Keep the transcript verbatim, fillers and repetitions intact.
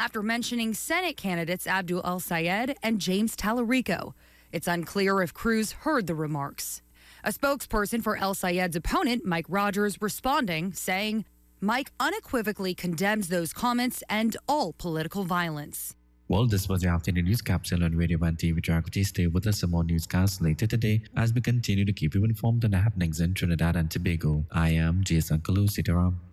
after mentioning Senate candidates Abdul El-Sayed and James Tallarico. It's unclear if Cruz heard the remarks. A spokesperson for El-Sayed's opponent, Mike Rogers, responding, saying, Mike unequivocally condemns those comments and all political violence. Well, this was your afternoon news capsule on Radio one T V Geography. Stay with us for more newscasts later today as we continue to keep you informed on the happenings in Trinidad and Tobago. I am Jason Kalu Sitaram.